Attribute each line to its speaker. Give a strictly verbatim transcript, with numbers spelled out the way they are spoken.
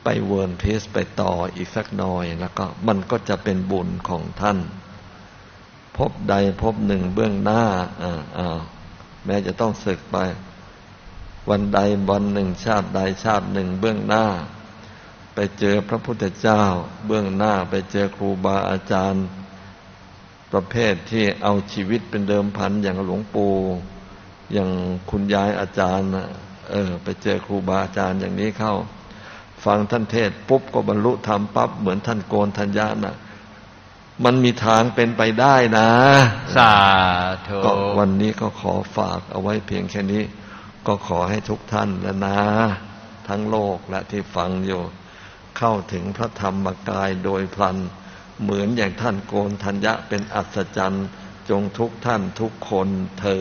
Speaker 1: ไปเวิร์นพีซไปต่ออีกสักหน่อยแล้วก็มันก็จะเป็นบุญของท่านพบใดพบหนึ่งเบื้องหน้าอ่าอ่าแม้จะต้องศึกไปวันใดวันหนึ่งชาติใดชาติหนึ่งเบื้องหน้าไปเจอพระพุทธเจ้าเบื้องหน้าไปเจอครูบาอาจารย์ประเภทที่เอาชีวิตเป็นเดิมพันอย่างหลวงปู่อย่างคุณยายอาจารย์นะเออไปเจอครูบาอาจารย์อย่างนี้เข้าฟังท่านเทศปุ๊บก็บรรลุธรรมปั๊บเหมือนท่านโกนทัญญานะมันมีทางเป็นไปได้นะ
Speaker 2: สาธุ
Speaker 1: ก็วันนี้ก็ขอฝากเอาไว้เพียงแค่นี้ก็ขอให้ทุกท่านและนะทั้งโลกและที่ฟังอยู่เข้าถึงพระธรรมกายโดยพลันเหมือนอย่างท่านโกนทัญญะเป็นอัศจรรย์จงทุกท่านทุกคนเถิด